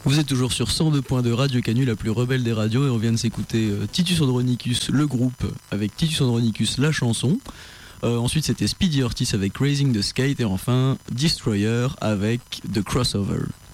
Vous êtes toujours sur 102.2 Radio Canu, la plus rebelle des radios, et on vient de s'écouter Titus Andronicus, le groupe, avec Titus Andronicus, la chanson. Ensuite, c'était Speedy Ortiz avec Raising the Skate, et enfin Destroyer avec The Crossover.